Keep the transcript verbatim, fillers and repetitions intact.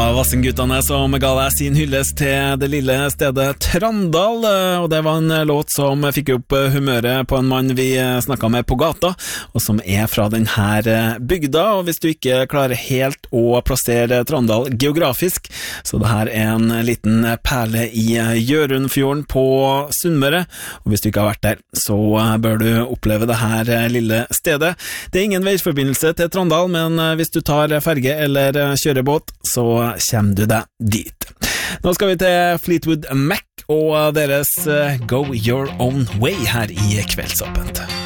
Vassendguttene som ga deg sin hyllest til det lille stedet Trandal, og det var en låt som fikk opp humøret på en mann vi snakket med på gata, og som er fra denne bygda. Og hvis du ikke klarer helt å plassere Trandal geografisk, så det her er en liten perle i Gjørundfjorden på Sunnmøre, og hvis du ikke har vært der, så bør du oppleve det her lille stedet. Det er ingen veiforbindelse til Trandal, men hvis du tar ferge eller kjører båt, så kommer du deg dit. Nå skal vi til Fleetwood Mac og deres Go Your Own Way her i Kveldsåpent.